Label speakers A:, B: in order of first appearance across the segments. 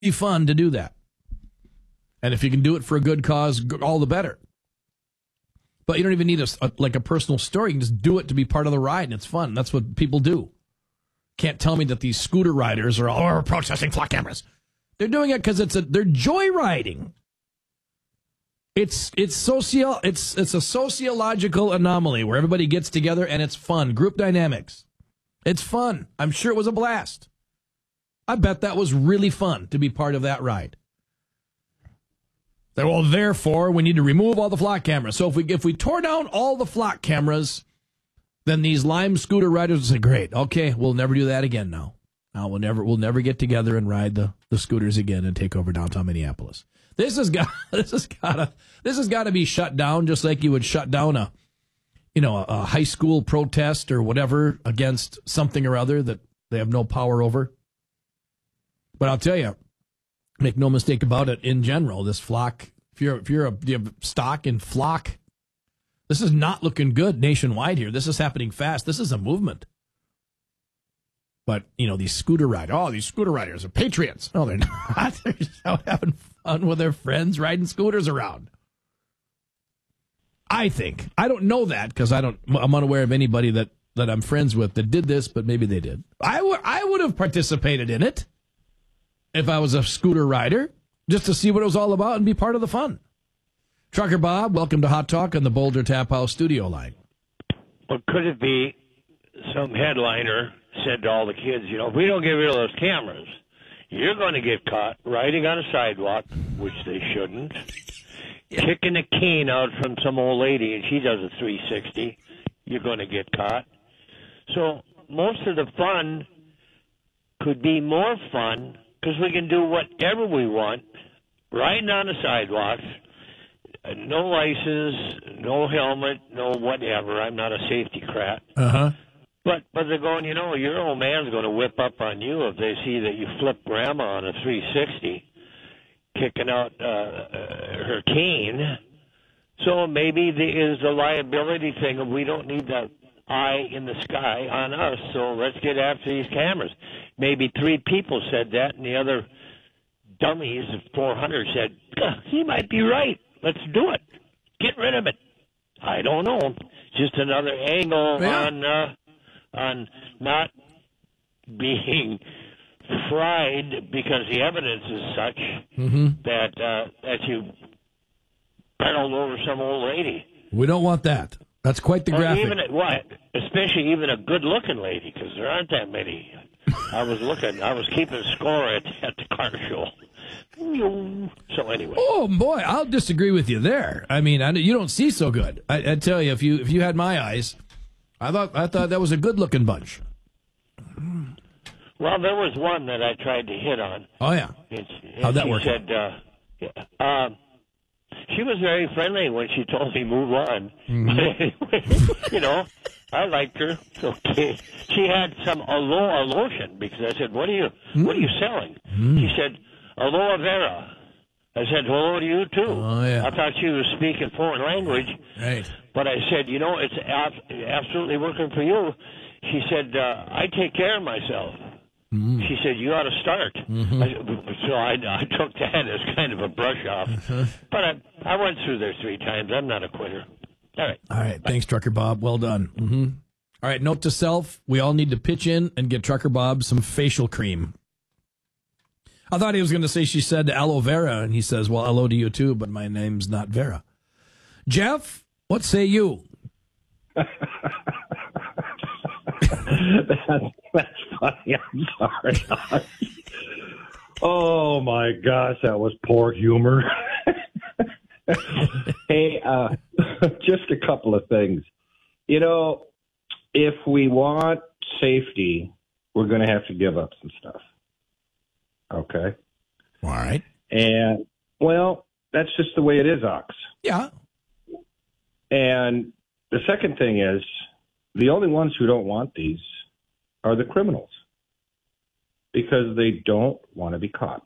A: be fun to do that. And if you can do it for a good cause, all the better. But you don't even need a personal story. You can just do it to be part of the ride, and it's fun. That's what people do. Can't tell me that these scooter riders are all protesting flock cameras. They're doing it because they're joyriding. It's a sociological anomaly where everybody gets together and it's fun. Group dynamics. It's fun. I'm sure it was a blast. I bet that was really fun to be part of that ride. Well, therefore, we need to remove all the flock cameras. So if we tore down all the flock cameras, then these Lime scooter riders will say, "Great, okay, we'll never do that again now. Now we'll never get together and ride the scooters again and take over downtown Minneapolis." This has got to be shut down, just like you would shut down a high school protest or whatever against something or other that they have no power over. But I'll tell you, make no mistake about it, in general, this flock, if you have stock in flock, this is not looking good nationwide here. This is happening fast. This is a movement. But, these scooter riders are patriots. No, they're not. They're just out having fun with their friends riding scooters around. I think. I don't know that because I'm unaware of anybody that I'm friends with that did this, but maybe they did. I would have participated in it if I was a scooter rider, just to see what it was all about and be part of the fun. Trucker Bob, welcome to Hot Talk on the Boulder Tap House studio line.
B: Well, could it be some headliner said to all the kids, if we don't get rid of those cameras, you're going to get caught riding on a sidewalk, which they shouldn't, kicking a cane out from some old lady, and she does a 360, you're going to get caught. So most of the fun could be more fun because we can do whatever we want, riding on the sidewalks, no license, no helmet, no whatever. I'm not a safety crat.
A: Uh-huh.
B: But they're going, your old man's going to whip up on you if they see that you flip grandma on a 360, kicking out her cane. So maybe there is a liability thing of we don't need that eye in the sky on us, so let's get after these cameras. Maybe 3 people said that, and the other dummies of 400 said, he might be right. Let's do it. Get rid of it. I don't know. Just another angle on not being fried because the evidence is such that you barreled over some old lady.
A: We don't want that. That's quite the graphic.
B: Especially even a good-looking lady, because there aren't that many. I was keeping score at the car show. So anyway.
A: Oh boy, I'll disagree with you there. I mean, you don't see so good. I tell you, if you had my eyes, I thought that was a good-looking bunch.
B: Well, there was one that I tried to hit on.
A: Oh yeah. How'd that work?
B: She was very friendly when she told me move on.
A: Mm-hmm.
B: But anyway, I liked her. Okay. She had some aloe lotion because I said, "What are you selling?" She said, "Aloe vera." I said, "Hello to you too."
A: Oh yeah.
B: I thought she was speaking foreign language.
A: Right.
B: But I said, it's absolutely working for you. She said, "I take care of myself." Mm-hmm. She said, "You ought to start." Mm-hmm. So I took that as kind of a brush off. Uh-huh. But I went through there 3 times. I'm not a quitter. All right.
A: All right. Thanks, Trucker Bob. Well done. Mm-hmm. All right. Note to self, we all need to pitch in and get Trucker Bob some facial cream. I thought he was going to say she said aloe vera, and he says, well, hello to you too, but my name's not Vera. Jeff, what say you?
C: That's funny. I'm sorry. Oh, my gosh, that was poor humor. Hey, just a couple of things. If we want safety, we're going to have to give up some stuff. Okay?
A: All right.
C: And, well, that's just the way it is, Ox.
A: Yeah.
C: And the second thing is, the only ones who don't want these are the criminals because they don't want to be caught.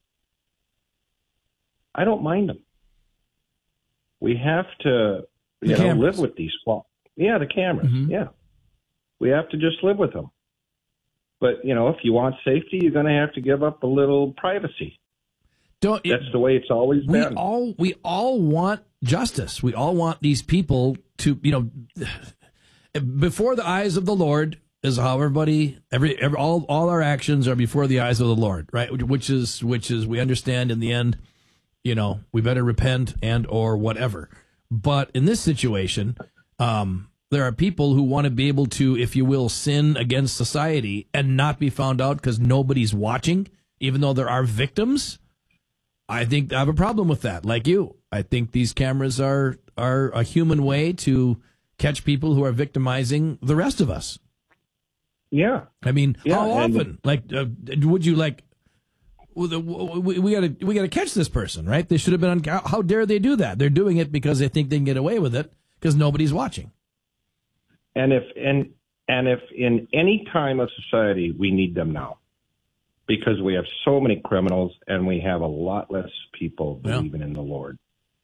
C: I don't mind them. We have to live with these. Well, yeah, the cameras. Mm-hmm. Yeah. We have to just live with them. But, if you want safety, you're going to have to give up a little privacy. That's the way it's always been.
A: We all want justice. We all want these people to, before the eyes of the Lord is how all our actions are before the eyes of the Lord, right? Which is we understand in the end, we better repent and or whatever. But in this situation, there are people who want to be able to, if you will, sin against society and not be found out because nobody's watching, even though there are victims. I think I have a problem with that, like you. I think these cameras are a human way to catch people who are victimizing the rest of us.
C: Yeah.
A: I mean, how often? Would you like? We got to catch this person, right? They should have been on. How dare they do that? They're doing it because they think they can get away with it because nobody's watching.
C: And if in any time of society we need them now, because we have so many criminals and we have a lot less people believing in the Lord.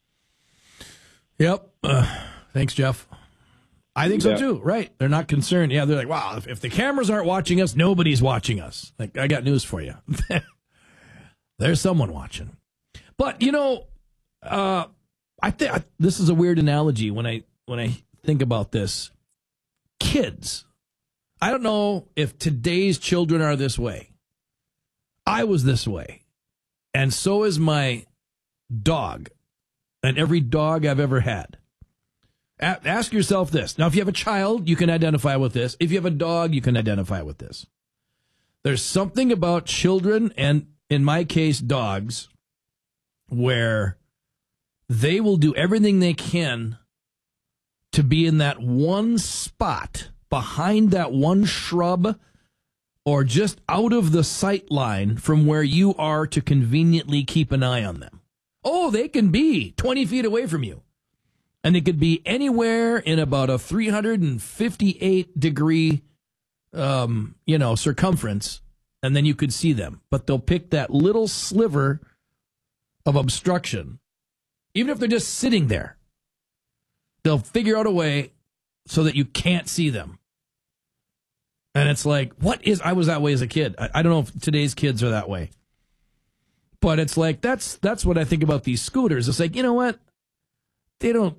A: Yep. Thanks, Jeff. I think so too. Right? They're not concerned. Yeah, they're like, wow, if the cameras aren't watching us, nobody's watching us. Like, I got news for you. There's someone watching. But I think this is a weird analogy when I think about this. Kids. I don't know if today's children are this way. I was this way. And so is my dog. And every dog I've ever had. Ask yourself this. Now, if you have a child, you can identify with this. If you have a dog, you can identify with this. There's something about children and, in my case, dogs, where they will do everything they can to be in that one spot behind that one shrub or just out of the sight line from where you are to conveniently keep an eye on them. Oh, they can be 20 feet away from you. And it could be anywhere in about a 358-degree, circumference, and then you could see them. But they'll pick that little sliver of obstruction, even if they're just sitting there. They'll figure out a way so that you can't see them. And it's like, I was that way as a kid. I don't know if today's kids are that way. But it's like, that's what I think about these scooters. It's like, you know what? For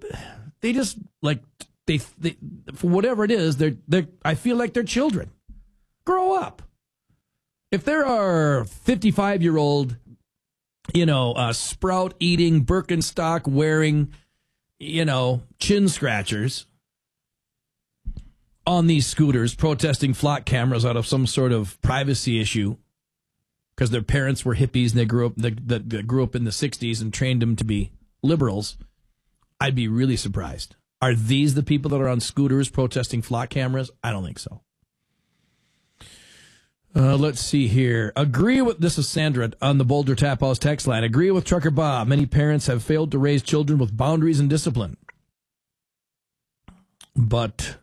A: whatever it is, I feel like they're children. Grow up. If there are 55-year-old, sprout eating, Birkenstock wearing, chin scratchers on these scooters protesting flock cameras out of some sort of privacy issue because their parents were hippies and they grew up in the 60s and trained them to be liberals, I'd be really surprised. Are these the people that are on scooters protesting flock cameras? I don't think so. Let's see here. This is Sandra on the Boulder Tap House text line. Agree with Trucker Bob. Many parents have failed to raise children with boundaries and discipline. But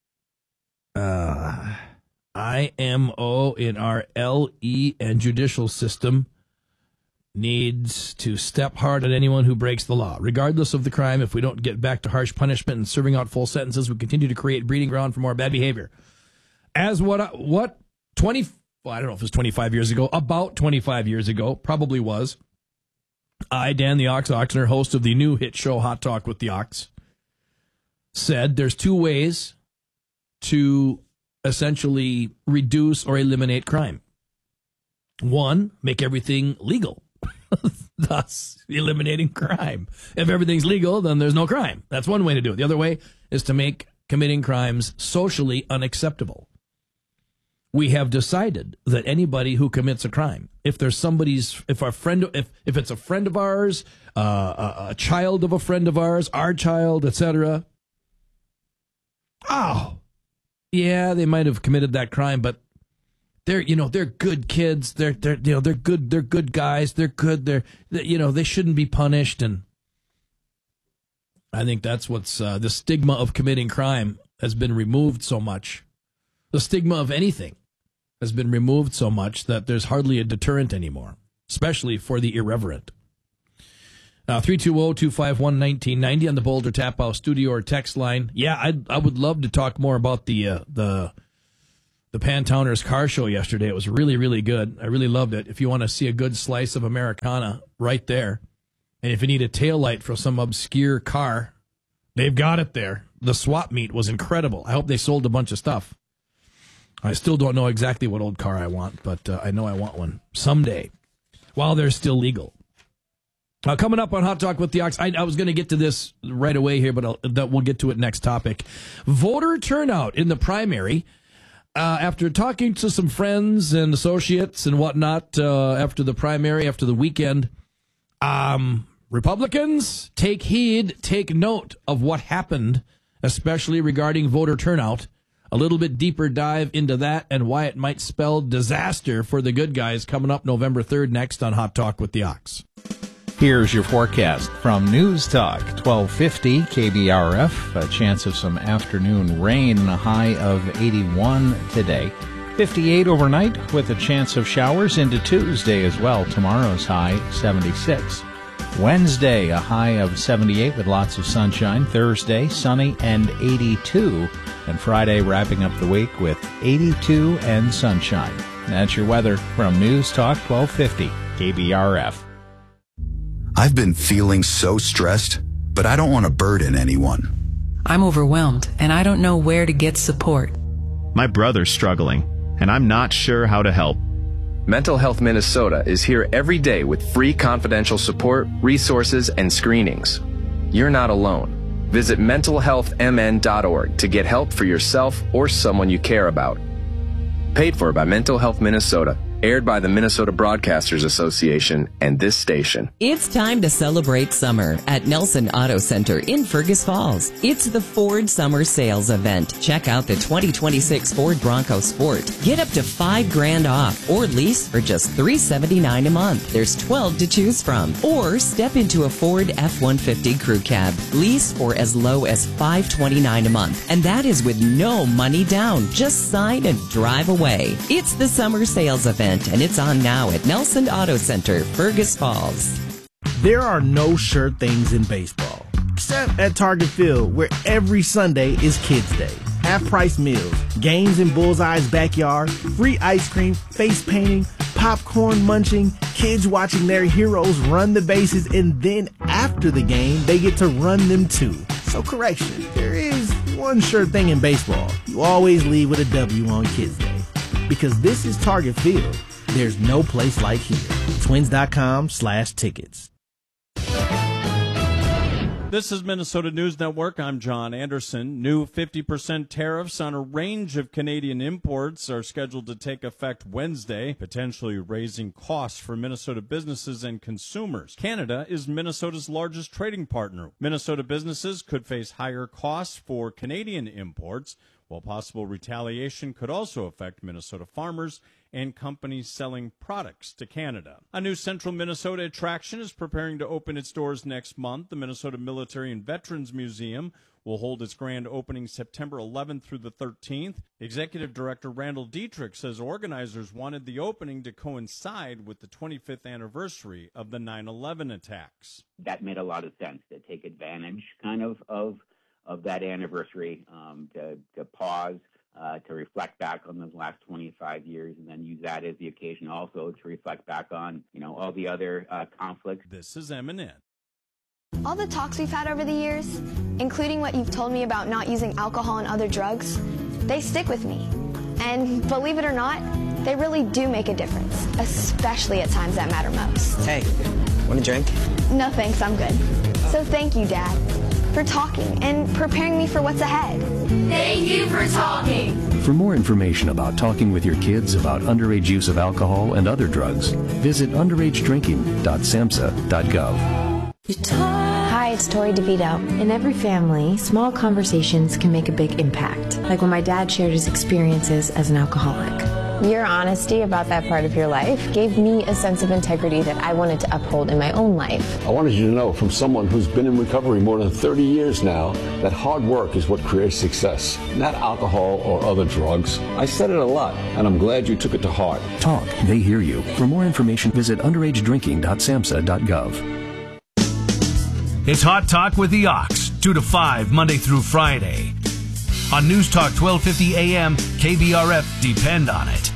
A: IMO in our LE and judicial system needs to step hard at anyone who breaks the law. Regardless of the crime, if we don't get back to harsh punishment and serving out full sentences, we continue to create breeding ground for more bad behavior. As I don't know if it was 25 years ago, about 25 years ago, probably was. I, Dan the Ox Oxner, host of the new hit show Hot Talk with the Ox, said there's two ways to essentially reduce or eliminate crime. One, make everything legal, thus eliminating crime. If everything's legal, then there's no crime. That's one way to do it. The other way is to make committing crimes socially unacceptable. We have decided that anybody who commits a crime, if it's a friend of ours, a child of a friend of ours, our child, etc. Oh, yeah, they might have committed that crime, but they're good kids. They're good guys. They're good. They shouldn't be punished. And I think that's what's the stigma of committing crime has been removed so much. The stigma of anything has been removed so much that there's hardly a deterrent anymore, especially for the irreverent. 320-251-1990 on the Boulder Tap House studio or text line. Yeah, I would love to talk more about the the Pantowners car show yesterday. It was really, really good. I really loved it. If you want to see a good slice of Americana, right there. And if you need a taillight for some obscure car, they've got it there. The swap meet was incredible. I hope they sold a bunch of stuff. I still don't know exactly what old car I want, but I know I want one someday, while they're still legal. Coming up on Hot Talk with the Ox, I was going to get to this right away here, but we'll get to it next topic. Voter turnout in the primary. After talking to some friends and associates and whatnot after the primary, after the weekend, Republicans, take heed, take note of what happened, especially regarding voter turnout. A little bit deeper dive into that and why it might spell disaster for the good guys coming up November 3rd next on Hot Talk with the Ox.
D: Here's your forecast from News Talk 1250 KBRF. A chance of some afternoon rain and a high of 81 today. 58 overnight with a chance of showers into Tuesday as well. Tomorrow's high 76. Wednesday, a high of 78 with lots of sunshine. Thursday, sunny and 82. And Friday, wrapping up the week with 82 and sunshine. That's your weather from News Talk 1250 KBRF.
E: I've been feeling so stressed, but I don't want to burden anyone.
F: I'm overwhelmed, and I don't know where to get support.
G: My brother's struggling, and I'm not sure how to help.
H: Mental Health Minnesota is here every day with free confidential support, resources, and screenings. You're not alone. Visit mentalhealthmn.org to get help for yourself or someone you care about. Paid for by Mental Health Minnesota. Aired by the Minnesota Broadcasters Association and this station.
I: It's time to celebrate summer at Nelson Auto Center in Fergus Falls. It's the Ford Summer Sales Event. Check out the 2026 Ford Bronco Sport. Get up to $5,000 off or lease for just $379 a month. There's 12 to choose from. Or step into a Ford F-150 Crew Cab. Lease for as low as $529 a month. And that is with no money down. Just sign and drive away. It's the Summer Sales Event, and it's on now at Nelson Auto Center, Fergus Falls.
J: There are no sure things in baseball, except at Target Field, where every Sunday is Kids Day. Half-price meals, games in Bullseye's backyard, free ice cream, face painting, popcorn munching, kids watching their heroes run the bases, and then after the game, they get to run them too. So correction, there is one sure thing in baseball. You always leave with a W on Kids Day. Because this is Target Field, there's no place like here. Twins.com/tickets.
K: This is Minnesota News Network. I'm John Anderson. New 50% tariffs on a range of Canadian imports are scheduled to take effect Wednesday, potentially raising costs for Minnesota businesses and consumers. Canada is Minnesota's largest trading partner. Minnesota businesses could face higher costs for Canadian imports, while possible retaliation could also affect Minnesota farmers and companies selling products to Canada. A new central Minnesota attraction is preparing to open its doors next month. The Minnesota Military and Veterans Museum will hold its grand opening September 11th through the 13th. Executive Director Randall Dietrich says organizers wanted the opening to coincide with the 25th anniversary of the 9/11 attacks.
L: That made a lot of sense to take advantage kind of that anniversary, to pause, to reflect back on those last 25 years, and then use that as the occasion also to reflect back on, all the other conflicts.
K: This is Eminem.
M: All the talks we've had over the years, including what you've told me about not using alcohol and other drugs, they stick with me. And believe it or not, they really do make a difference, especially at times that matter most.
N: Hey, want a drink?
M: No thanks, I'm good. So thank you, Dad, for talking and preparing me for what's ahead.
O: Thank you for talking.
P: For more information about talking with your kids about underage use of alcohol and other drugs, visit underagedrinking.samhsa.gov.
Q: Hi, it's Tori DeVito. In every family, small conversations can make a big impact, like when my dad shared his experiences as an alcoholic.
R: Your honesty about that part of your life gave me a sense of integrity that I wanted to uphold in my own life.
S: I wanted you to know, from someone who's been in recovery more than 30 years now, that hard work is what creates success, not alcohol or other drugs. I said it a lot, and I'm glad you took it to heart.
P: Talk, they hear you. For more information, visit underagedrinking.samhsa.gov.
T: It's Hot Talk with the Ox, 2 to 5, Monday through Friday.
N: On News Talk 1250 AM, KBRF, depend on it.